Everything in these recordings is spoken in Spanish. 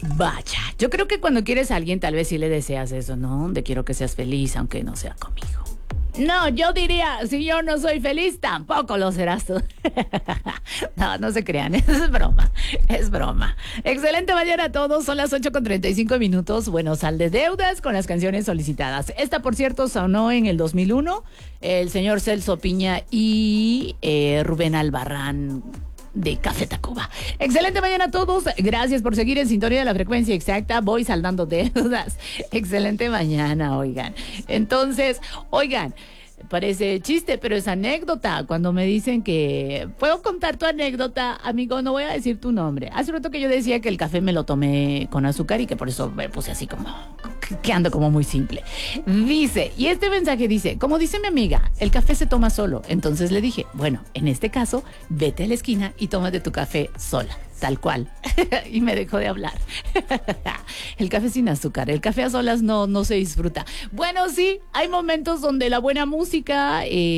Vaya, yo creo que cuando quieres a alguien tal vez sí le deseas eso, ¿no? De quiero que seas feliz aunque no sea conmigo. No, yo diría, si yo no soy feliz, tampoco lo serás tú. No, no se crean, es broma, es broma. Excelente mañana a todos, son las 8:35. Bueno, sal de deudas con las canciones solicitadas. Esta, por cierto, sonó en el 2001, el señor Celso Piña y Rubén Albarrán de Café Tacuba. Excelente mañana a todos. Gracias por seguir en sintonía de la frecuencia exacta. Voy saldando deudas. Excelente mañana, oigan. Entonces, oigan, parece chiste, pero es anécdota. Cuando me dicen que puedo contar tu anécdota, amigo, no voy a decir tu nombre. Hace rato que yo decía que el café me lo tomé con azúcar y que por eso me puse así como que ando como muy simple. Dice, y este mensaje dice, como dice mi amiga, el café se toma solo. Entonces le dije, bueno, en este caso, vete a la esquina y tómate tu café sola. Tal cual. Y me dejó de hablar. El café sin azúcar, el café a solas no se disfruta. Bueno, sí, hay momentos donde la buena música,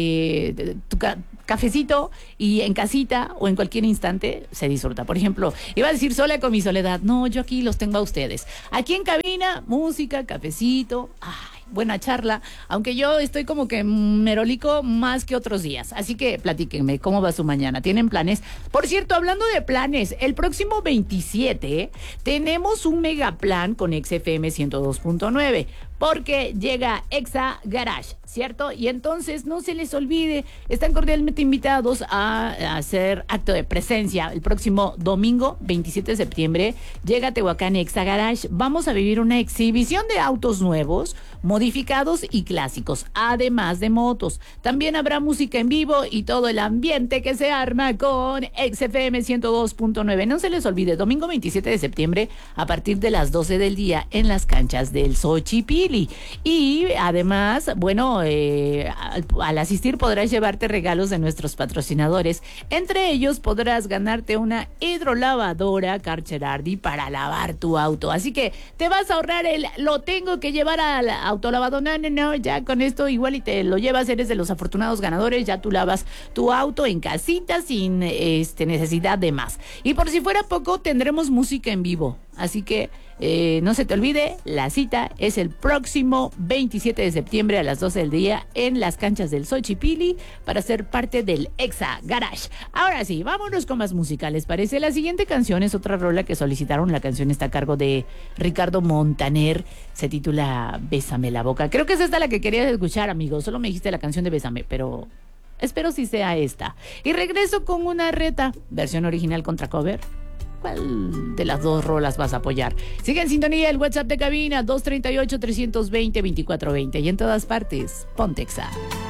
cafecito y en casita o en cualquier instante se disfruta. Por ejemplo, iba a decir sola con mi soledad. No, yo aquí los tengo a ustedes. Aquí en cabina, música, cafecito. Ay, buena charla, aunque yo estoy como que merolico más que otros días. Así que platíquenme, ¿cómo va su mañana? ¿Tienen planes? Por cierto, hablando de planes, el próximo 27 tenemos un mega plan con XFM 102.9. Porque llega Exa Garage, ¿cierto? Y entonces no se les olvide, están cordialmente invitados a hacer acto de presencia el próximo domingo 27 de septiembre. Llega a Tehuacán Exa Garage. Vamos a vivir una exhibición de autos nuevos, modificados y clásicos, además de motos. También habrá música en vivo y todo el ambiente que se arma con XFM 102.9. No se les olvide, domingo 27 de septiembre a partir de las 12 del día en las canchas del Xochipilli. Y además, bueno, al asistir podrás llevarte regalos de nuestros patrocinadores. Entre ellos podrás ganarte una hidrolavadora Carcherardi para lavar tu auto. Así que te vas a ahorrar lo tengo que llevar al autolavado. No, ya con esto igual y te lo llevas, eres de los afortunados ganadores. Ya tú lavas tu auto en casita sin necesidad de más. Y por si fuera poco, tendremos música en vivo. Así que no se te olvide, la cita es el próximo 27 de septiembre a las 12 del día en las canchas del Xochipilli para ser parte del Exa Garage. Ahora sí, vámonos con más música, ¿les parece? La siguiente canción es otra rola que solicitaron. La canción está a cargo de Ricardo Montaner. Se titula Bésame la boca. Creo que es esta la que querías escuchar, amigo. Solo me dijiste la canción de Bésame, pero espero si sea esta. Y regreso con una reta, versión original contra cover. ¿Cuál de las dos rolas vas a apoyar? Sigue en sintonía el WhatsApp de cabina 238-320-2420 y en todas partes, ponte Exa.